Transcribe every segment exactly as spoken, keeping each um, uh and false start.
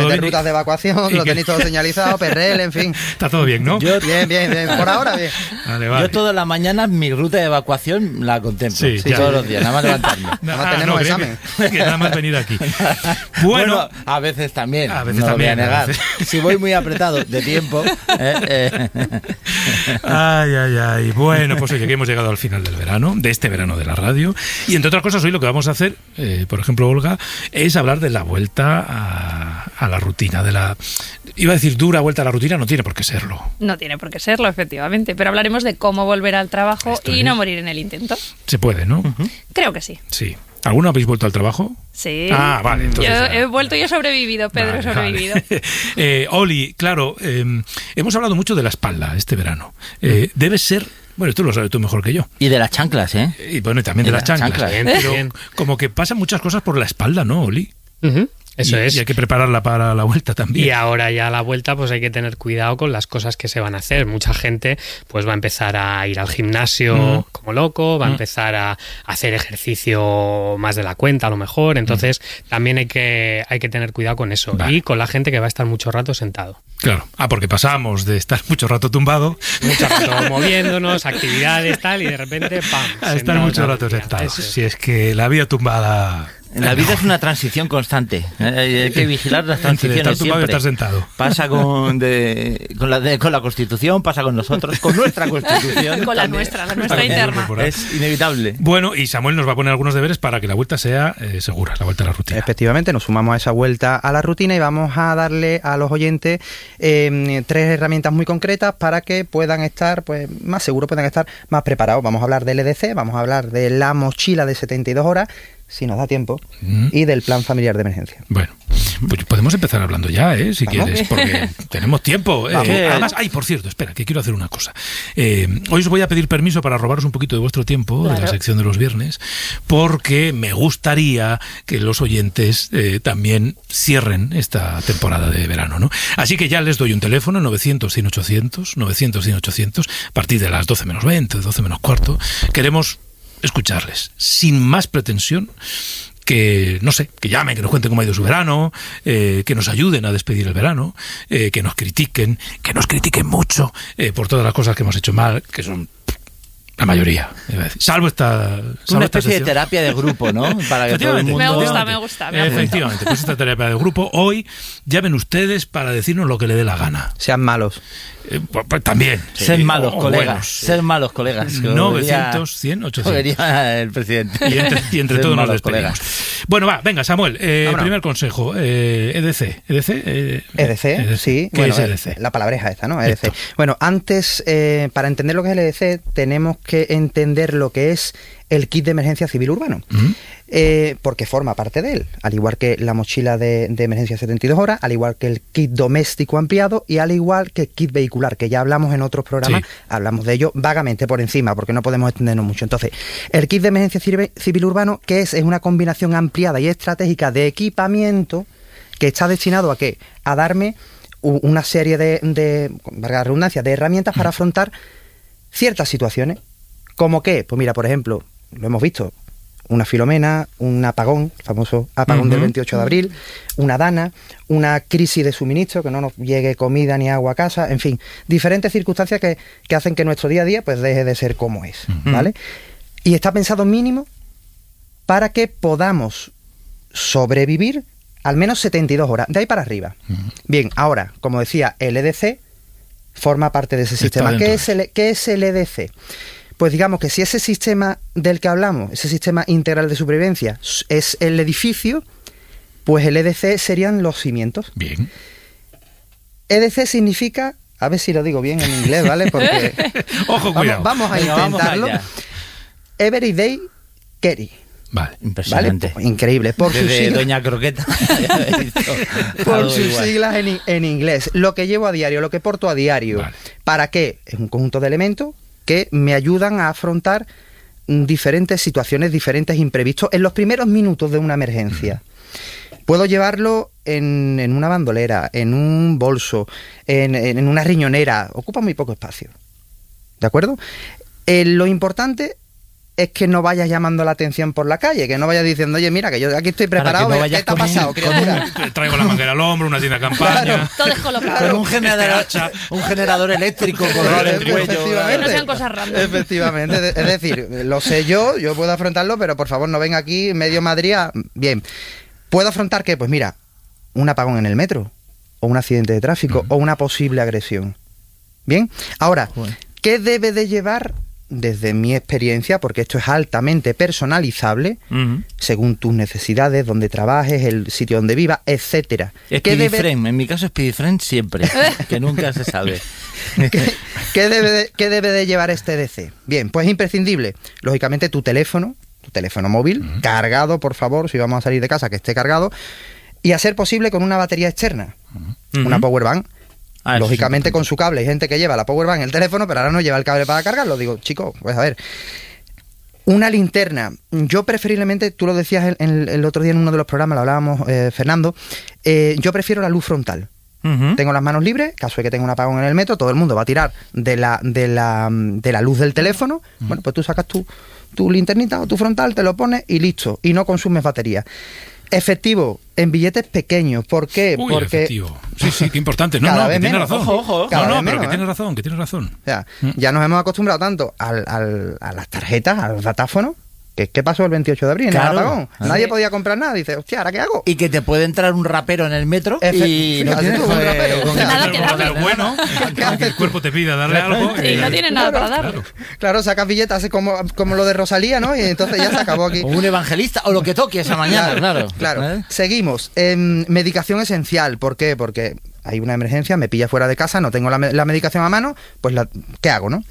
todo de bien. rutas de evacuación, lo que... tenéis todo señalizado, Perrel, en fin. Está todo bien, ¿no? Yo... Bien, bien, bien. Por ahora, bien. Vale, vale. Yo todas las mañanas mi ruta de evacuación la contemplo. Sí, Sí, ya. todos los días, nada más levantarme. Nada más Ah, tenemos no, creía examen. Que, que nada más venir aquí. Bueno, Bueno, a veces también. A veces no también, lo voy a a negar. veces. Si voy muy apretado de tiempo. Eh, eh. Ay, ay, ay. Bueno, pues oye, que hemos llegado al final del verano, de este verano de la radio. Y entre otras cosas, hoy lo que vamos a hacer, eh, por ejemplo, Olga, es hablar de la vuelta a, a la rutina, de la... Iba a decir dura vuelta a la rutina, no tiene por qué serlo. No tiene por qué serlo, efectivamente, pero hablaremos de cómo volver al trabajo Esto y es. no morir en el intento. Se puede, ¿no? Uh-huh. Creo que sí. Sí. ¿Alguno habéis vuelto al trabajo? Sí. Ah, vale, entonces Yo ya. he vuelto y he sobrevivido, Pedro, Vale, he sobrevivido. vale. eh, Oli, claro, eh, hemos hablado mucho de la espalda este verano. Eh, debe ser... Bueno, tú lo sabes tú mejor que yo. Y de las chanclas, ¿eh? Y bueno, y también de Y las las chanclas. chanclas. Bien, pero como que pasan muchas cosas por la espalda, ¿no, Oli? Uh-huh. Eso y, es. Y hay que prepararla para la vuelta también. Y ahora ya a la vuelta pues hay que tener cuidado con las cosas que se van a hacer. Mucha gente pues va a empezar a ir al gimnasio Mm. como loco, va a Mm. empezar a hacer ejercicio más de la cuenta a lo mejor. Entonces mm. también hay que, hay que tener cuidado con eso. Vale. Y con la gente que va a estar mucho rato sentado. Claro. Ah, porque pasamos de estar mucho rato tumbado Mucho rato moviéndonos, actividades, tal, y de repente ¡pam! a estar sentado mucho todo el rato día. sentado. Eso es. Si es que la vida tumbada... La vida es una transición constante. Eh, hay que vigilar las Entre estar transiciones tumbado y siempre. estar sentado. Pasa con, de, con, la, de, con la Constitución, pasa con nosotros, con nuestra Constitución. Con la también. nuestra, la nuestra También interna. incorporar. Es inevitable. Bueno, y Samuel nos va a poner algunos deberes para que la vuelta sea eh, segura, la vuelta a la rutina. Efectivamente, nos sumamos a esa vuelta a la rutina y vamos a darle a los oyentes eh, tres herramientas muy concretas para que puedan estar pues más seguros, puedan estar más preparados. Vamos a hablar del E D C, vamos a hablar de la mochila de setenta y dos horas, si nos da tiempo, Mm. y del plan familiar de emergencia. Bueno, pues podemos empezar hablando ya, ¿eh? Si ¿Vamos? quieres, porque tenemos tiempo. Eh. Vamos. Además, ay, por cierto, espera, que quiero hacer una cosa. Eh, hoy os voy a pedir permiso para robaros un poquito de vuestro tiempo, Claro. de la sección de los viernes, porque me gustaría que los oyentes eh, también cierren esta temporada de verano, ¿no? Así que ya les doy un teléfono, novecientos, cien, ochocientos, novecientos, cien, ochocientos, a partir de las doce menos veinte, doce menos cuarto. Queremos escucharles, sin más pretensión, que, no sé, que llamen, que nos cuenten cómo ha ido su verano, eh, que nos ayuden a despedir el verano, eh, que nos critiquen, que nos critiquen mucho eh, por todas las cosas que hemos hecho mal, que son la mayoría, iba a decir. salvo esta... Salvo Una esta especie de sección. terapia de grupo, ¿no? Para que todo el Efectivamente. mundo... Me gusta, me gusta, me apunto. Efectivamente, pues esta terapia de grupo. Hoy llamen ustedes para decirnos lo que le dé la gana. Sean malos. Eh, pues, pues, también. Ser Eh, malos o colegas, buenos. ser malos colegas. como novecientos, cien, diría- ochocientos. como diría el presidente. Y entre, y entre Ser todos nos malos despedimos. colegas. Bueno, va, venga, Samuel, eh, Vámonos. primer consejo, eh, E D C. ¿E D C? Eh, E D C, sí. ¿Qué Bueno, es E D C? La palabreja esta, ¿no? E D C. Esto. Bueno, antes, eh, para entender lo que es el E D C, tenemos que entender lo que es el kit de emergencia civil urbano. ¿Mm? Eh, porque forma parte de él, al igual que la mochila de, de emergencia setenta y dos horas, al igual que el kit doméstico ampliado y al igual que el kit vehicular, que ya hablamos en otros programas, Sí. hablamos de ello vagamente por encima, porque no podemos extendernos mucho. Entonces, el kit de emergencia civil, civil urbano, ¿qué es? Es una combinación ampliada y estratégica de equipamiento que está destinado a ¿qué? A darme u- una serie de, de, valga la redundancia, de herramientas para afrontar ciertas situaciones. ¿Como qué? Pues mira, por ejemplo, lo hemos visto, una Filomena, un apagón, el famoso apagón Uh-huh. del veintiocho de abril, una dana, una crisis de suministro, que no nos llegue comida ni agua a casa, en fin, diferentes circunstancias que, que hacen que nuestro día a día pues deje de ser como es, Uh-huh. ¿vale? Y está pensado mínimo para que podamos sobrevivir al menos setenta y dos horas, de ahí para arriba. Uh-huh. Bien, ahora, como decía, el E D C forma parte de ese Está sistema. dentro ¿Qué de es, el, ¿Qué es el E D C? Pues digamos que si ese sistema del que hablamos, ese sistema integral de supervivencia, es el edificio, pues el E D C serían los cimientos. Bien. E D C significa, a ver si lo digo bien en inglés, ¿vale? Porque Ojo, vamos, cuidado. vamos a Venga, vamos intentarlo. allá. Everyday Carry, Vale. ¿vale? Impresionante. Pues increíble. Por sus Desde siglas, Doña Croqueta. por Algo sus igual. siglas en, en inglés. Lo que llevo a diario, lo que porto a diario. Vale. ¿Para qué? Es un conjunto de elementos que me ayudan a afrontar mm, diferentes situaciones, diferentes imprevistos en los primeros minutos de una emergencia. Puedo llevarlo en, en una bandolera, en un bolso, en, en una riñonera. Ocupa muy poco espacio. ¿De acuerdo? Eh, lo importante es que no vayas llamando la atención por la calle, que no vayas diciendo, oye, mira, que yo aquí estoy preparado, no ¿qué te ha pasado, criatura? Traigo la manguera al hombro, una tienda de campaña. Claro. Todo descolocado. Con un generador, un generador eléctrico colgado en el cuello. Efectivamente. Que no sean cosas random. Efectivamente, es decir, lo sé yo, yo puedo afrontarlo, pero por favor no venga aquí medio Madrid a... Bien, ¿puedo afrontar qué? Pues mira, un apagón en el metro, o un accidente de tráfico, uh-huh. o una posible agresión. Bien, ahora, ¿qué debe de llevar... Desde mi experiencia, porque esto es altamente personalizable, uh-huh. según tus necesidades, donde trabajes, el sitio donde vivas, etcétera. Speedyfriend, debe... en mi caso Speedyfriend siempre, que nunca se sabe. ¿Qué, qué, debe de, ¿Qué debe de llevar este D C? Bien, pues imprescindible. Lógicamente tu teléfono, tu teléfono móvil, uh-huh. cargado, por favor, si vamos a salir de casa, que esté cargado, y a ser posible con una batería externa, uh-huh. una powerbank. Ah, lógicamente con su cable. Hay gente que lleva la powerbank en el teléfono, pero ahora no lleva el cable para cargarlo. Digo, chico, pues a ver, una linterna. Yo preferiblemente, tú lo decías el, el, el otro día en uno de los programas, lo hablábamos, eh, Fernando, eh, yo prefiero la luz frontal. Uh-huh. Tengo las manos libres, caso de que tenga un apagón en el metro, todo el mundo va a tirar de la, de la, de la luz del teléfono. Uh-huh. Bueno, pues tú sacas tu, tu linternita o tu frontal, te lo pones y listo. Y no consumes batería. Efectivo, en billetes pequeños. ¿Por qué? Uy, porque efectivo. Sí, sí, qué importante. No, cada no, vez que tiene menos. razón. Ojo, ojo. No, no, pero menos, que ¿eh? tiene razón, que tiene razón. O sea, ¿Mm? ya nos hemos acostumbrado tanto al, al, a las tarjetas, a los datáfonos. ¿Qué, ¿Qué pasó el veintiocho de abril? Claro. En el apagón. ¿Sí? Nadie podía comprar nada. Dice, hostia, ¿ahora qué hago? Y que te puede entrar un rapero en el metro Efe- y no fíjate tienes tú, un rapero. con- Nada que darle. Pero bueno, que el cuerpo te pida darle algo. Y no tiene nada para darle. Claro. Claro, sacas billetes así como, como lo de Rosalía, ¿no? Y entonces ya se acabó aquí. O un evangelista, o lo que toque esa mañana, claro. Claro. ¿Eh? Seguimos. Eh, medicación esencial. ¿Por qué? Porque hay una emergencia, me pilla fuera de casa, no tengo la, me- la medicación a mano, pues la, ¿qué hago, no?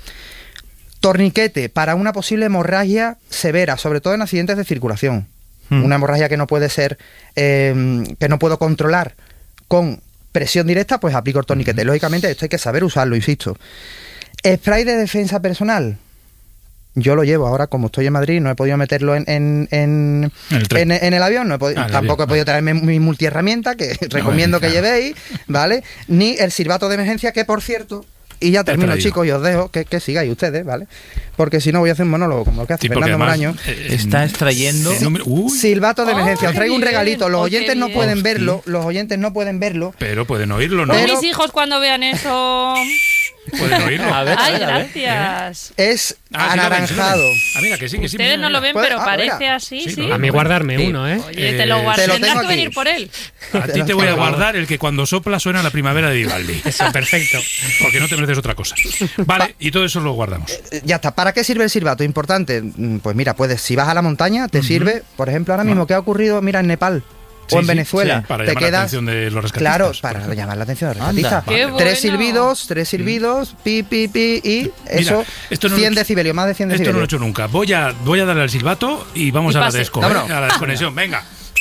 Torniquete para una posible hemorragia severa, sobre todo en accidentes de circulación. Hmm. Una hemorragia que no puede ser, eh, que no puedo controlar con presión directa, pues aplico el torniquete. Hmm. Lógicamente esto hay que saber usarlo, insisto. Spray de defensa personal. Yo lo llevo ahora, como estoy en Madrid, no he podido meterlo en, en, en, el, en, en el avión, no he podido, ah, tampoco avión, he podido traerme mi multiherramienta, que recomiendo claro. que llevéis, ¿vale? Ni el silbato de emergencia, que por cierto... Y ya termino, chicos, y os dejo que, que sigáis ustedes, ¿vale? Porque si no voy a hacer un monólogo como lo que hace Sí, Fernando además, Moraño. eh, Está extrayendo... el número- Uy, Silbato de emergencia. Oh, Os traigo un qué regalito. bien. Los Oh, oyentes qué no bien. pueden Hostia. verlo. Los oyentes no pueden verlo. pero pueden oírlo, ¿no? Pero- Mis hijos cuando vean eso... Pueden oírlo. A ver, a Ay, ver, a ver. gracias. Es Ah, sí lo ven, sí lo ven. anaranjado. Ah, mira, que sí, que sí. Ustedes mira, no lo mira. ven, Pues, pero ah, parece mira. así, Sí, sí. no, A mí guardarme Sí. uno, ¿eh? Oye, te lo Eh, guardas. te lo Tendrás tengo que aquí. venir por él. A ti te voy a guardar el que cuando sopla suena la primavera de Vivaldi. Eso, perfecto. Porque no te mereces otra cosa. Vale, y todo eso lo guardamos. Eh, Ya está. ¿Para qué sirve el silbato? Importante. Mm, Pues mira, puedes, si vas a la montaña, te sirve, por ejemplo, ahora mismo, ¿qué ha ocurrido? Mira, en Nepal. Sí, o en sí, Venezuela. sí, para te llamar la quedas, atención de los rescatistas. claro, por para ejemplo. llamar la atención de los Anda. rescatistas. Qué Tres bueno. silbidos, tres silbidos, pi, pi, pi, y eso, esto no lo he cien hecho- decibelios, más de cien Esto no lo he decibelios. hecho nunca. Voy a, voy a darle al silbato y vamos Y a la pase. desco, ¿eh? Vámonos. A la desconexión. Venga.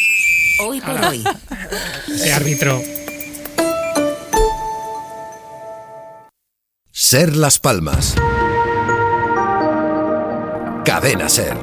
Hoy por hoy. Ese árbitro. Ser Las Palmas. Cadena Ser.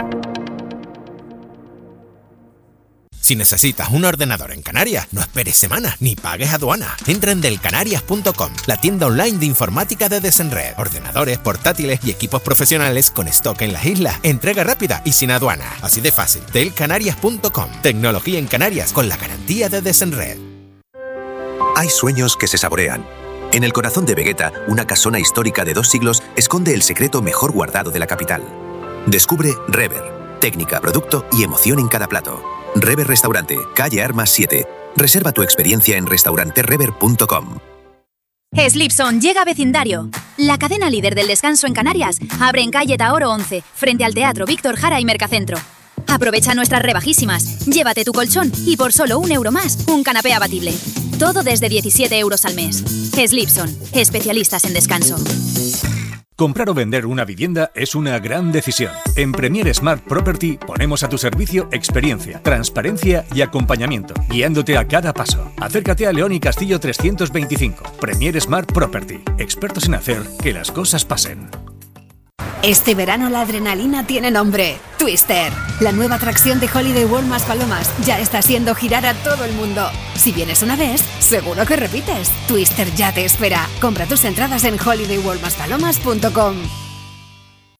Si necesitas un ordenador en Canarias, no esperes semanas ni pagues aduana. Entra en delcanarias punto com, la tienda online de informática de Desenred. Ordenadores, portátiles y equipos profesionales con stock en las islas. Entrega rápida y sin aduana. Así de fácil. delcanarias punto com. Tecnología en Canarias con la garantía de Desenred. Hay sueños que se saborean. En el corazón de Vegueta, una casona histórica de dos siglos esconde el secreto mejor guardado de la capital. Descubre Rever. Técnica, producto y emoción en cada plato. Rever Restaurante, calle Armas siete. Reserva tu experiencia en restaurante rever punto com. Slipson llega a vecindario. La cadena líder del descanso en Canarias abre en calle Tahoro once, frente al Teatro Víctor Jara y Mercacentro. Aprovecha nuestras rebajísimas. Llévate tu colchón y por solo un euro más, un canapé abatible. Todo desde diecisiete euros al mes. Slipson, especialistas en descanso. Comprar o vender una vivienda es una gran decisión. En Premier Smart Property ponemos a tu servicio experiencia, transparencia y acompañamiento, guiándote a cada paso. Acércate a León y Castillo trescientos veinticinco. Premier Smart Property, expertos en hacer que las cosas pasen. Este verano la adrenalina tiene nombre. Twister. La nueva atracción de Holiday World Maspalomas ya está haciendo girar a todo el mundo. Si vienes una vez, seguro que repites. Twister ya te espera. Compra tus entradas en holiday world maspalomas punto com.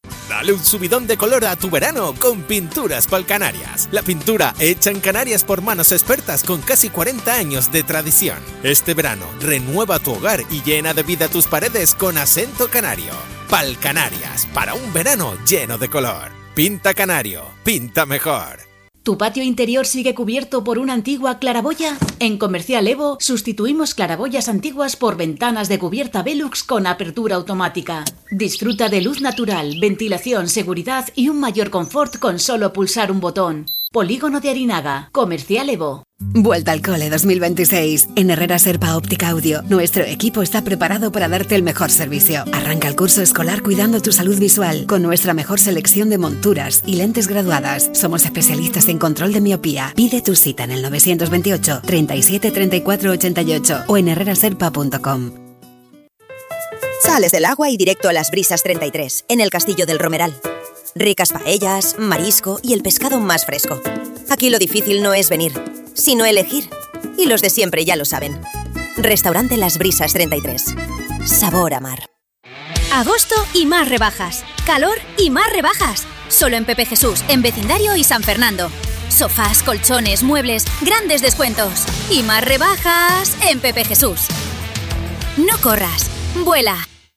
Dale un subidón de color a tu verano con Pinturas Polcanarias. La pintura hecha en Canarias por manos expertas con casi cuarenta años de tradición. Este verano, renueva tu hogar y llena de vida tus paredes con acento canario. Palcanarias, para un verano lleno de color. Pinta Canario, pinta mejor. ¿Tu patio interior sigue cubierto por una antigua claraboya? En Comercial Evo sustituimos claraboyas antiguas por ventanas de cubierta Velux con apertura automática. Disfruta de luz natural, ventilación, seguridad y un mayor confort con solo pulsar un botón. Polígono de Arinaga. Comercial Evo. Vuelta al cole dos mil veintiséis. En Herrera Serpa Óptica Audio, nuestro equipo está preparado para darte el mejor servicio. Arranca el curso escolar cuidando tu salud visual con nuestra mejor selección de monturas y lentes graduadas. Somos especialistas en control de miopía. Pide tu cita en el nueve dos ocho, treinta y siete, treinta y cuatro, ochenta y ocho o en herrera serpa punto com. Sales del agua y directo a las Brisas treinta y tres, en el Castillo del Romeral. Ricas paellas, marisco y el pescado más fresco. Aquí lo difícil no es venir, sino elegir. Y los de siempre ya lo saben. Restaurante Las Brisas treinta y tres. Sabor a mar. Agosto y más rebajas. Calor y más rebajas. Solo en Pepe Jesús, en Vecindario y San Fernando. Sofás, colchones, muebles, grandes descuentos. Y más rebajas en Pepe Jesús. No corras, vuela.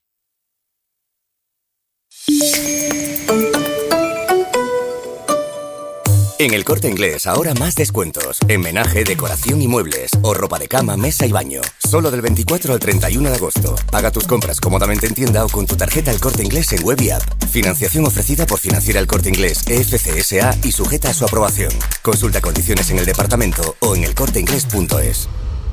En El Corte Inglés, ahora más descuentos. En menaje, decoración y muebles. O ropa de cama, mesa y baño. Solo del veinticuatro al treinta y uno de agosto. Paga tus compras cómodamente en tienda o con tu tarjeta El Corte Inglés en web y app. Financiación ofrecida por Financiera El Corte Inglés, E F C S A y sujeta a su aprobación. Consulta condiciones en el departamento o en el corte inglés punto es.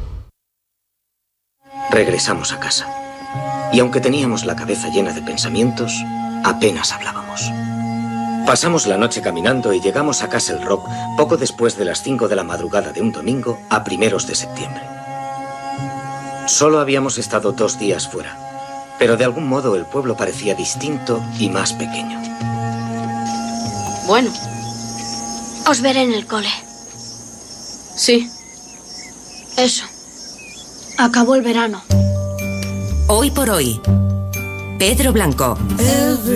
Regresamos a casa. Y aunque teníamos la cabeza llena de pensamientos, apenas hablábamos. Pasamos la noche caminando y llegamos a Castle Rock poco después de las cinco de la madrugada de un domingo a primeros de septiembre. Solo habíamos estado dos días fuera, pero de algún modo el pueblo parecía distinto y más pequeño. Bueno, os veré en el cole. Sí. Eso. Acabó el verano. Hoy por hoy. Pedro Blanco.